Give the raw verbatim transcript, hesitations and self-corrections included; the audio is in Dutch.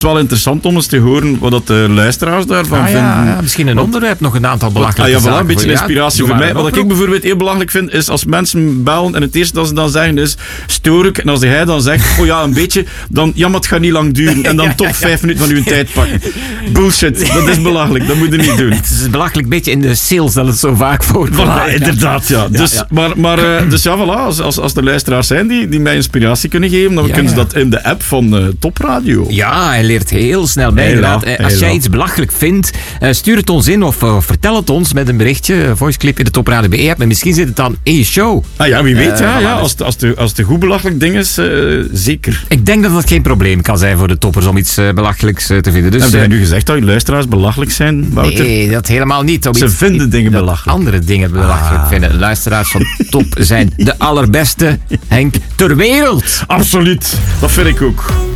Het is wel interessant om eens te horen wat dat de luisteraars daarvan Ah, vinden. ja, ja, misschien een Want, onderwerp, nog een aantal belachelijke ah, ja, voilà, zaken. een beetje voor- inspiratie ja, voor doe mij. maar Wat een ik bijvoorbeeld heel belachelijk vind, is als mensen bellen en het eerste dat ze dan zeggen is stoor ik. En als hij dan zegt, oh ja, een beetje, dan ja, maar het gaat niet lang duren. En dan Ja, toch ja, vijf minuten van uw tijd pakken. Bullshit, dat is belachelijk, dat moet je niet doen. Het is een belachelijk beetje in de sales dat het zo vaak voorkomt. Voilà, inderdaad, ja. Dus, ja. Maar, maar, uh, dus ja, voilà, als, als, als er luisteraars zijn die, die mij inspiratie kunnen geven, dan Ja, kunnen ze ja. dat in de app van uh, Top Radio. Ja, hij leert heel snel bij. Hela, inderdaad. Eh, Als hela. jij iets belachelijk vindt, eh, stuur het ons in of, uh, of vertel het ons met een berichtje. Een voiceclip in de Top Radio B E app. En misschien zit het dan in je show. Ah ja, wie weet, Eh, ja, voilà, ja, dus- als, het- als, de, als het een goed belachelijk ding is, uh, zeker. Ik denk dat dat geen probleem kan zijn voor de toppers om iets uh, belachelijks uh, te vinden. Dus, Heb jij uh, nu gezegd dat je luisteraars belachelijk zijn, Wouter? nee, dat helemaal niet. Om Ze iets- vinden dingen dat belachelijk. Andere dingen belachelijk Ah. vinden. Luisteraars van Top zijn de allerbeste, Henk, ter wereld. Absoluut, dat vind ik ook.